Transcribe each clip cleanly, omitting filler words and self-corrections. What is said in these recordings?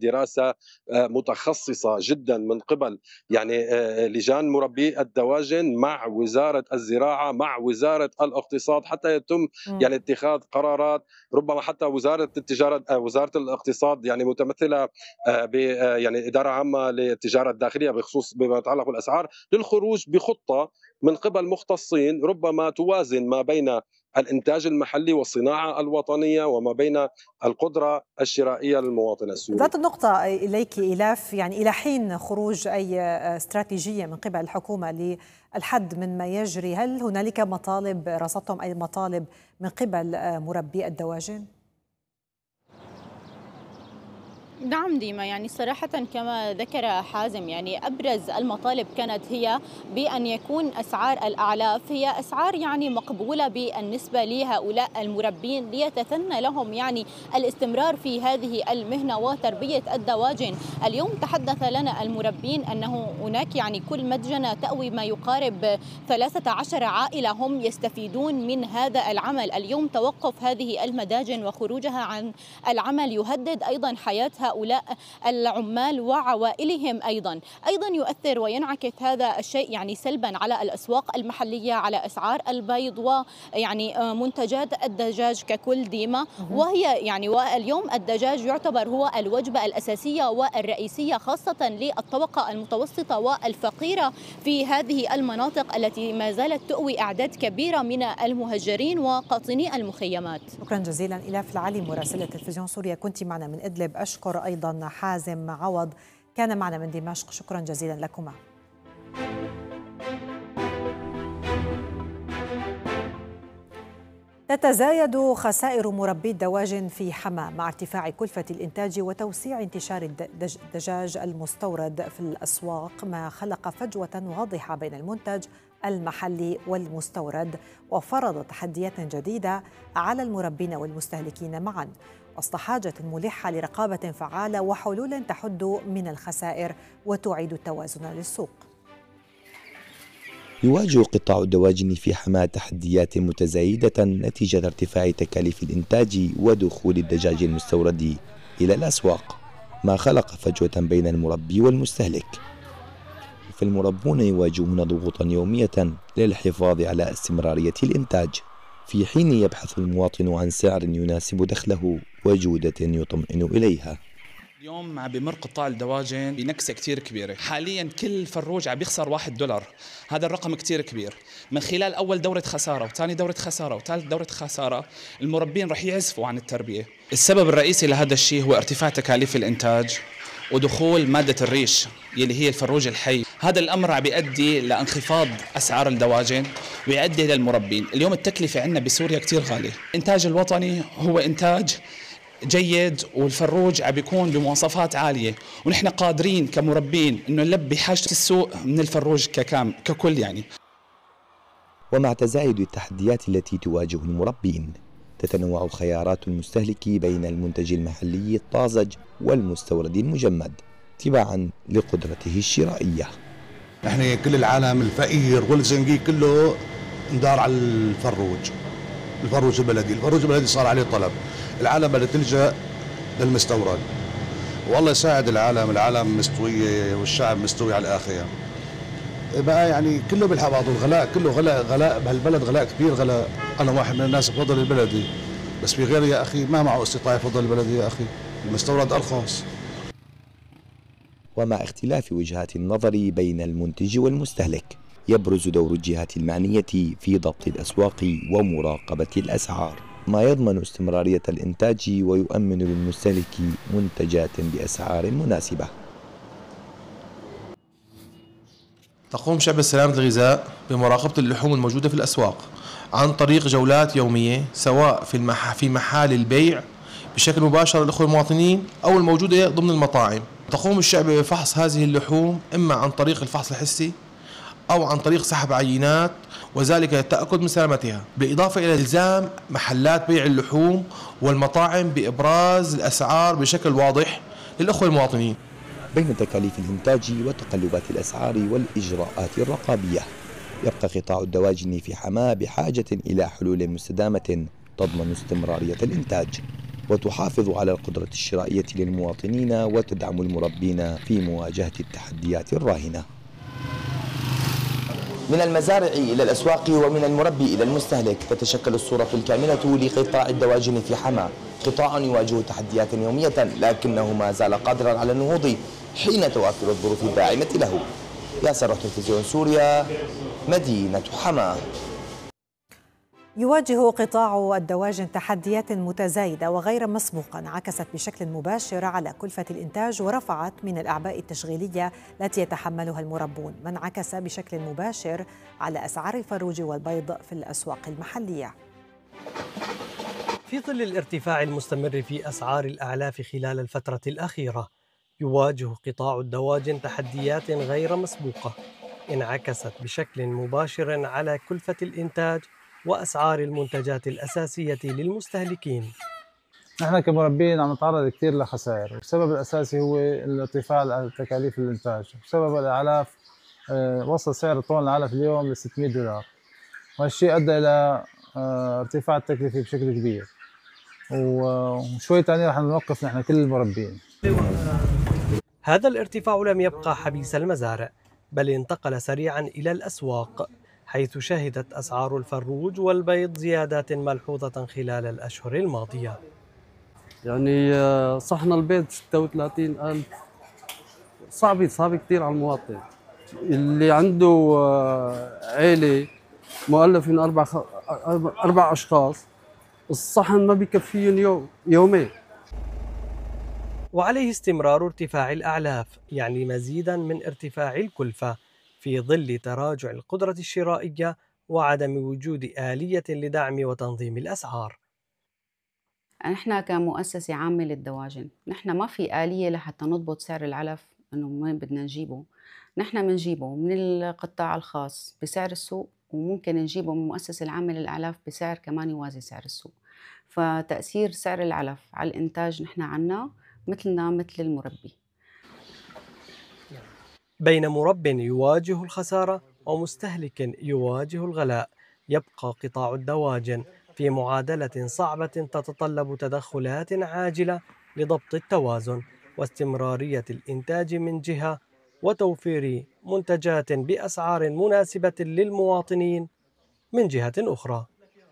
دراسة متخصصة جدًا من قبل يعني لجان مربي الدواجن مع وزارة الزراعة، مع وزارة الاقتصاد، حتى يتم إمم. يعني اتخاذ قرارات. ربما حتى وزارة التجارة وزارة الاقتصاد يعني متمثلة ب يعني إدارة عامة للتجارة الداخلية بخصوص بما يتعلق بالأسعار، للخروج بخطة من قبل مختصين ربما توازن ما بين الإنتاج المحلي والصناعة الوطنية وما بين القدرة الشرائية للمواطن السوري. ذات النقطة إليك إيلاف، يعني إلى حين خروج أي استراتيجية من قبل الحكومة للحد من ما يجري، هل هنالك مطالب، رصدتم أي مطالب من قبل مربي الدواجن؟ نعم ديما، يعني صراحة كما ذكر حازم، يعني أبرز المطالب كانت هي بأن يكون أسعار الأعلاف هي أسعار يعني مقبولة بالنسبة لهؤلاء المربين ليتثنى لهم يعني الاستمرار في هذه المهنة وتربية الدواجن. اليوم تحدث لنا المربين أنه هناك يعني كل مدجنة تأوي ما يقارب 13 عائلة هم يستفيدون من هذا العمل. اليوم توقف هذه المداجن وخروجها عن العمل يهدد أيضا حياة هؤلاء العمال وعوائلهم. أيضا يؤثر وينعكس هذا الشيء يعني سلبا على الأسواق المحلية، على أسعار البيض ويعني منتجات الدجاج ككل ديما. وهي يعني واليوم الدجاج يعتبر هو الوجبة الأساسية والرئيسية خاصة للطبقة المتوسطة والفقيرة في هذه المناطق التي ما زالت تؤوي أعداد كبيرة من المهجرين وقاطني المخيمات. شكرا جزيلا إلاف العلي مراسلة تلفزيون سوريا، كنت معنا من إدلب. أشكر أيضا حازم عوض كان معنا من دمشق، شكرا جزيلا لكما. تتزايد خسائر مربي الدواجن في حماة مع ارتفاع كلفة الإنتاج وتوسيع انتشار الدجاج المستورد في الأسواق، ما خلق فجوة واضحة بين المنتج المحلي والمستورد، وفرض تحديات جديدة على المربين والمستهلكين معا، وسط حاجة ملحة لرقابة فعالة وحلول تحد من الخسائر وتعيد التوازن للسوق. يواجه قطاع الدواجن في حماة تحديات متزايدة نتيجة ارتفاع تكاليف الإنتاج ودخول الدجاج المستورد إلى الأسواق، ما خلق فجوة بين المربي والمستهلك. فالمربون يواجهون ضغوطا يومية للحفاظ على استمرارية الإنتاج، في حين يبحث المواطن عن سعر يناسب دخله وجودة يطمئن إليها. اليوم عم بمر قطاع الدواجن بنكسة كتير كبيرة. حاليا كل فروج عم بيخسر $1. هذا الرقم كتير كبير. من خلال أول دورة خسارة وثاني دورة خسارة وثالث دورة خسارة، المربين رح يعزفوا عن التربية. السبب الرئيسي لهذا الشيء هو ارتفاع تكاليف الإنتاج ودخول مادة الريش يلي هي الفروج الحي. هذا الأمر عم بيؤدي لانخفاض أسعار الدواجن ويؤدي للمربين. اليوم التكلفة عندنا بسوريا كتير غالية. الإنتاج الوطني هو إنتاج جيد والفروج عم بيكون بمواصفات عالية، ونحن قادرين كمربين إنه نلبي حاجة السوق من الفروج ككل يعني. ومع تزايد التحديات التي تواجه المربين، تتنوع خيارات المستهلك بين المنتج المحلي الطازج والمستورد المجمد تباعا لقدرته الشرائية. نحن كل العالم الفقير والزنقي كله ندار على الفروج البلدي صار عليه طلب. العالم بدها تلجأ للمستورد، والله يساعد العالم مستوية والشعب مستوي على الآخر. بقى يعني كله بالحفاظ والغلاء، كله غلاء بهالبلد، غلاء كبير غلاء. أنا واحد من الناس بفضل البلدي، بس في غيري يا أخي ما معه استطاعة يفضل البلدي يا أخي، المستورد أرخص. ومع اختلاف وجهات النظر بين المنتج والمستهلك، يبرز دور الجهات المعنية في ضبط الأسواق ومراقبة الأسعار، ما يضمن استمرارية الإنتاج ويؤمن للمستهلك منتجات بأسعار مناسبة. تقوم شعبة سلامة الغذاء بمراقبة اللحوم الموجودة في الأسواق عن طريق جولات يومية، سواء في محال البيع بشكل مباشر للأخوة المواطنين أو الموجودة ضمن المطاعم. تقوم الشعبة بفحص هذه اللحوم إما عن طريق الفحص الحسي أو عن طريق سحب عينات، وذلك للتأكد من سلامتها، بالإضافة إلى إلزام محلات بيع اللحوم والمطاعم بإبراز الأسعار بشكل واضح للأخوة المواطنين. بين تكاليف الإنتاج وتقلبات الأسعار والإجراءات الرقابية، يبقى قطاع الدواجن في حماة بحاجة إلى حلول مستدامة تضمن استمرارية الإنتاج وتحافظ على القدرة الشرائية للمواطنين وتدعم المربين في مواجهة التحديات الراهنة. من المزارع إلى الأسواق ومن المربي إلى المستهلك تتشكل الصورة الكاملة لقطاع الدواجن في حماة، قطاع يواجه تحديات يومية لكنه ما زال قادرا على النهوض حين توافر الظروف الداعمة له. ياسر تلفزيون سوريا، مدينة حماة. يواجه قطاع الدواجن تحديات متزايدة وغير مسبوقة انعكست بشكل مباشر على كلفة الإنتاج ورفعت من الأعباء التشغيلية التي يتحملها المربون، ما انعكس بشكل مباشر على أسعار الفروج والبيض في الأسواق المحلية. في ظل الارتفاع المستمر في أسعار الأعلاف خلال الفترة الأخيرة، يواجه قطاع الدواجن تحديات غير مسبوقة انعكست بشكل مباشر على كلفة الإنتاج وأسعار المنتجات الأساسية للمستهلكين. نحن كمربين عم نتعرض كثير لخسائر، والسبب الأساسي هو ارتفاع تكاليف الإنتاج، بسبب الأعلاف وصل سعر طن العلف اليوم ل $600، وهالشيء أدى إلى ارتفاع التكلفة بشكل كبير، وشوي تاني رح نوقف نحن كل المربين. هذا الارتفاع لم يبقى حبيس المزارع، بل انتقل سريعا إلى الأسواق، حيث شهدت أسعار الفروج والبيض زيادات ملحوظة خلال الأشهر الماضية. يعني صحن البيض 36,000، صعب كثير على المواطن اللي عنده عائلة مؤلف من 4 أشخاص، الصحن ما بيكفيهم يومين. وعليه استمرار ارتفاع الأعلاف يعني مزيدا من ارتفاع الكلفة في ظل تراجع القدرة الشرائية وعدم وجود آلية لدعم وتنظيم الأسعار. نحن كمؤسسة عامة للدواجن نحن ما في آلية لحتى نضبط سعر العلف إنه وين بدنا نجيبه. نحن بنجيبه من القطاع الخاص بسعر السوق، وممكن نجيبه من المؤسسة العامة للأعلاف بسعر كمان يوازي سعر السوق. فتأثير سعر العلف على الإنتاج نحن عنا مثلنا مثل المربي. بين مرب يواجه الخسارة ومستهلك يواجه الغلاء، يبقى قطاع الدواجن في معادلة صعبة تتطلب تدخلات عاجلة لضبط التوازن واستمرارية الإنتاج من جهة، وتوفير منتجات بأسعار مناسبة للمواطنين من جهة أخرى.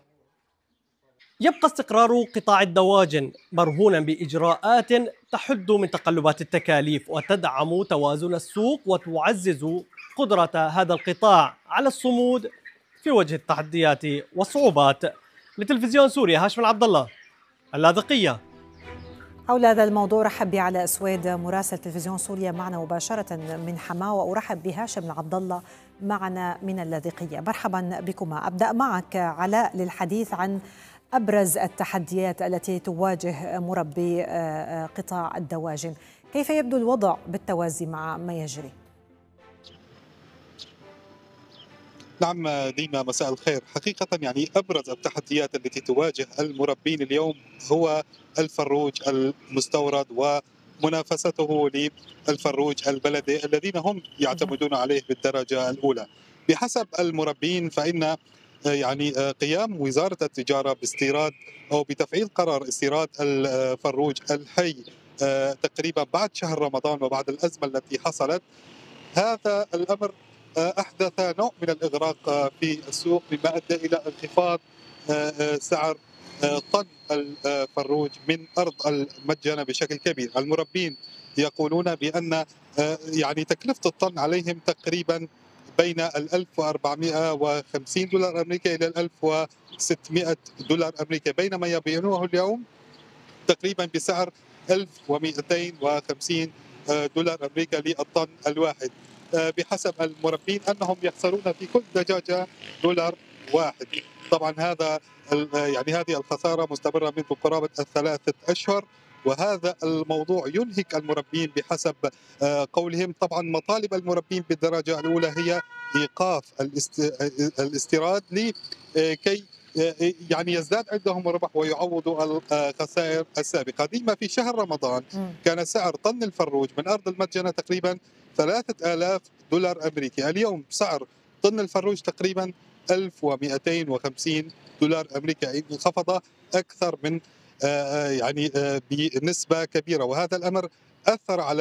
يبقى استقرار قطاع الدواجن مرهونا بإجراءات تحد من تقلبات التكاليف وتدعم توازن السوق وتعزز قدرة هذا القطاع على الصمود في وجه التحديات والصعوبات. لتلفزيون سوريا، هاشم عبد الله، اللاذقية. حول هذا الموضوع رحب بعلاء سويد مراسل تلفزيون سوريا معنا مباشرة من حماة، وأرحب بهاشم عبد الله معنا من اللاذقية. مرحبا بكما. أبدأ معك علاء للحديث عن أبرز التحديات التي تواجه مربي قطاع الدواجن. كيف يبدو الوضع بالتوازي مع ما يجري؟ نعم ديما، مساء الخير. حقيقة يعني أبرز التحديات التي تواجه المربين اليوم هو الفروج المستورد ومنافسته للفروج البلدي الذين هم يعتمدون عليه بالدرجة الأولى. بحسب المربين فإن يعني قيام وزارة التجارة باستيراد أو بتفعيل قرار استيراد الفروج الحي تقريبا بعد شهر رمضان وبعد الأزمة التي حصلت، هذا الأمر أحدث نوع من الإغراق في السوق، مما أدى إلى انخفاض سعر طن الفروج من أرض المجنة بشكل كبير. المربين يقولون بأن يعني تكلفة الطن عليهم تقريبا بين $1450 أمريكي إلى $1600 أمريكي، بينما يبيعونه اليوم تقريبا بسعر $1250 أمريكي للطن الواحد. بحسب المربين أنهم يخسرون في كل دجاجة $1. طبعا هذا يعني هذه الخسارة مستمرة منذ قرابة 3 أشهر، وهذا الموضوع ينهك المربين بحسب قولهم. طبعا مطالب المربين بالدرجة الأولى هي إيقاف الاستيراد لكي يعني يزداد عندهم الربح ويعوضوا الخسائر السابقة. ديما في شهر رمضان كان سعر طن الفروج من أرض المجنة تقريبا $3000 أمريكي، اليوم سعر طن الفروج تقريبا $1250 أمريكي، انخفض أكثر من يعني بنسبة كبيرة، وهذا الأمر أثر على